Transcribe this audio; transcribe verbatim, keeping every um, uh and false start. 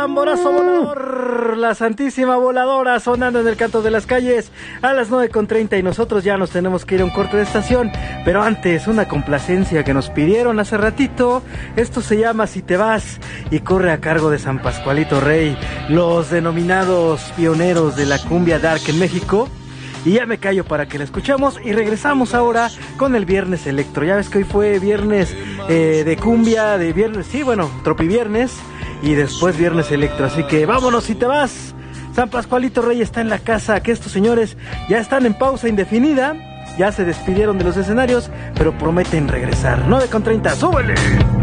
tamborazo volador, la santísima voladora sonando en el canto de las calles a las nueve con treinta y nosotros ya nos tenemos que ir a un corte de estación, pero antes una complacencia que nos pidieron hace ratito. Esto se llama Si Te Vas y corre a cargo de San Pascualito Rey, los denominados pioneros de la cumbia dark en México. Y ya me callo para que la escuchemos y regresamos ahora con el Viernes Electro. Ya ves que hoy fue viernes eh, de cumbia, de viernes, sí, bueno, tropiviernes y después Viernes Electro. Así que vámonos, Si Te Vas. San Pascualito Rey está en la casa, que estos señores ya están en pausa indefinida, ya se despidieron de los escenarios, pero prometen regresar. nueve con treinta, ¡súbele!